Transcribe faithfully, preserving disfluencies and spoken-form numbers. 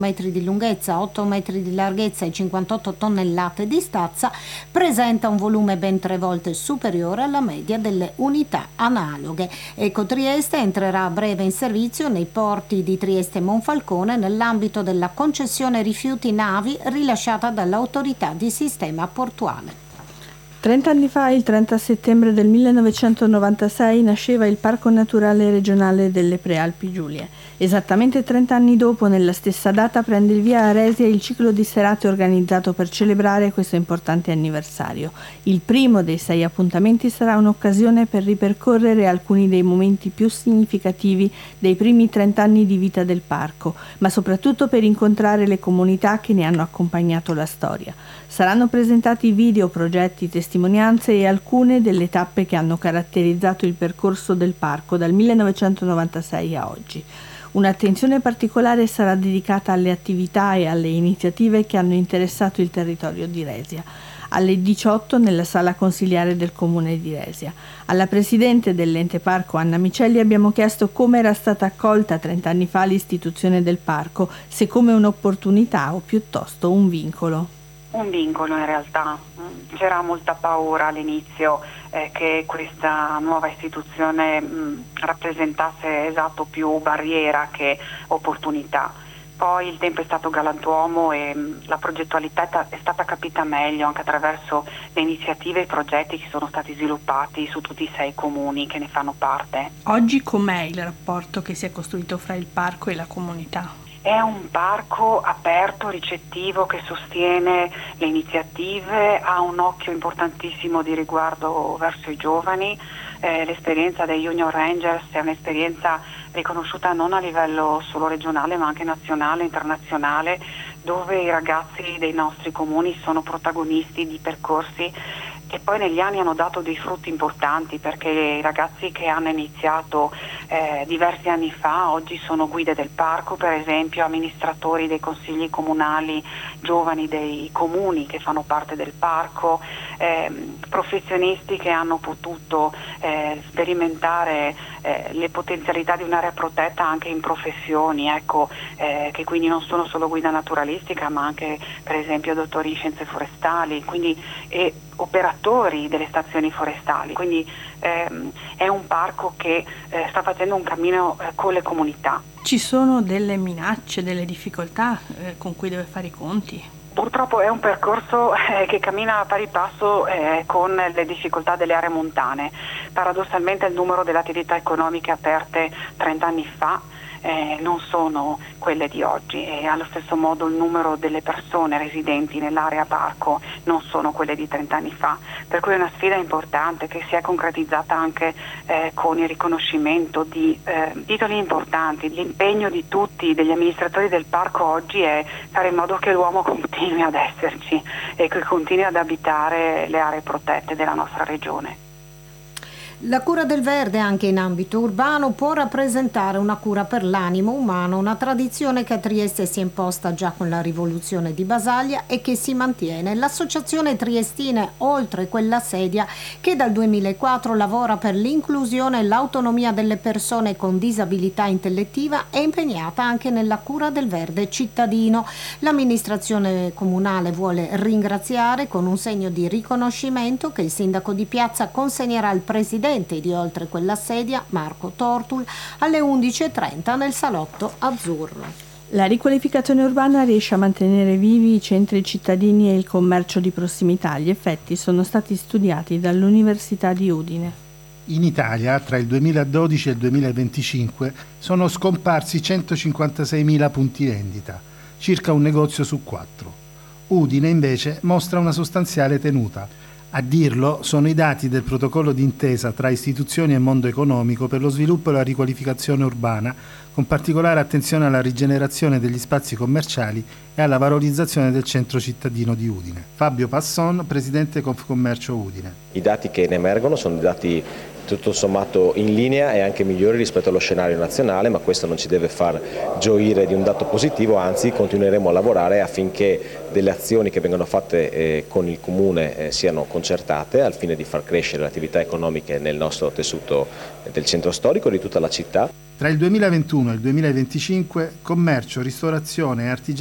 metri di lunghezza, otto metri di larghezza e cinquantotto tonnellate di stazza, presenta un volume ben tre volte superiore alla media delle unità analoghe. Eco Trieste entrerà a breve in servizio nei porti di Trieste e Monfalcone nell'ambito della concessione rifiuti navi rilasciata dall'autorità di sistema portuale. Trent'anni fa, il trenta settembre del millenovecentonovantasei, nasceva il Parco Naturale Regionale delle Prealpi Giulie. Esattamente trent'anni dopo, nella stessa data, prende il via a Resia il ciclo di serate organizzato per celebrare questo importante anniversario. Il primo dei sei appuntamenti sarà un'occasione per ripercorrere alcuni dei momenti più significativi dei primi trent'anni di vita del parco, ma soprattutto per incontrare le comunità che ne hanno accompagnato la storia. Saranno presentati video, progetti, testimonianze e alcune delle tappe che hanno caratterizzato il percorso del parco dal millenovecentonovantasei a oggi. Un'attenzione particolare sarà dedicata alle attività e alle iniziative che hanno interessato il territorio di Resia. Alle diciotto nella sala consiliare del comune di Resia. Alla presidente dell'ente parco Anna Micelli abbiamo chiesto come era stata accolta trent'anni fa l'istituzione del parco, se come un'opportunità o piuttosto un vincolo. Un vincolo in realtà, c'era molta paura all'inizio eh, che questa nuova istituzione mh, rappresentasse esatto più barriera che opportunità. Poi il tempo è stato galantuomo e mh, la progettualità è stata capita meglio anche attraverso le iniziative e i progetti che sono stati sviluppati su tutti i sei comuni che ne fanno parte. Oggi com'è il rapporto che si è costruito fra il parco e la comunità? È un parco aperto, ricettivo, che sostiene le iniziative, ha un occhio importantissimo di riguardo verso i giovani. Eh, l'esperienza dei Union Rangers è un'esperienza riconosciuta non a livello solo regionale ma anche nazionale e internazionale, dove i ragazzi dei nostri comuni sono protagonisti di percorsi che poi negli anni hanno dato dei frutti importanti, perché i ragazzi che hanno iniziato eh, diversi anni fa oggi sono guide del parco, per esempio amministratori dei consigli comunali giovani dei comuni che fanno parte del parco, eh, professionisti che hanno potuto eh, sperimentare eh, le potenzialità di un'area protetta anche in professioni, ecco, eh, che quindi non sono solo guida naturalistica ma anche per esempio dottori in scienze forestali, quindi e operatori delle stazioni forestali, quindi ehm, è un parco che eh, sta facendo un cammino eh, con le comunità. Ci sono delle minacce, delle difficoltà eh, con cui deve fare i conti? Purtroppo è un percorso eh, che cammina a pari passo eh, con le difficoltà delle aree montane. Paradossalmente il numero delle attività economiche aperte trent'anni fa Eh, non sono quelle di oggi e allo stesso modo il numero delle persone residenti nell'area parco non sono quelle di trent'anni fa, per cui è una sfida importante che si è concretizzata anche eh, con il riconoscimento di eh, titoli importanti. L'impegno di tutti, degli amministratori del parco oggi, è fare in modo che l'uomo continui ad esserci e che continui ad abitare le aree protette della nostra regione. La cura del verde anche in ambito urbano può rappresentare una cura per l'animo umano, una tradizione che a Trieste si è imposta già con la rivoluzione di Basaglia e che si mantiene. L'Associazione Triestine Oltre Quella Sedia, che dal duemilaquattro lavora per l'inclusione e l'autonomia delle persone con disabilità intellettiva, è impegnata anche nella cura del verde cittadino. L'amministrazione comunale vuole ringraziare con un segno di riconoscimento che il sindaco di Piazza consegnerà al presidente di Oltre Quella Sedia, Marco Tortul, alle undici e trenta nel salotto azzurro. La riqualificazione urbana riesce a mantenere vivi i centri cittadini e il commercio di prossimità. Gli effetti sono stati studiati dall'Università di Udine. In Italia, tra il duemiladodici e il duemilaventicinque, sono scomparsi centocinquantaseimila punti vendita, circa un negozio su quattro. Udine, invece, mostra una sostanziale tenuta. A dirlo sono i dati del protocollo d'intesa tra istituzioni e mondo economico per lo sviluppo e la riqualificazione urbana, con particolare attenzione alla rigenerazione degli spazi commerciali e alla valorizzazione del centro cittadino di Udine. Fabio Passon, presidente Confcommercio Udine. I dati che ne emergono sono dati tutto sommato in linea e anche migliori rispetto allo scenario nazionale, ma questo non ci deve far gioire di un dato positivo, anzi continueremo a lavorare affinché delle azioni che vengono fatte eh, con il Comune eh, siano concertate al fine di far crescere le attività economiche nel nostro tessuto del centro storico e di tutta la città. Tra il duemilaventuno e il duemilaventicinque commercio, ristorazione e artigianato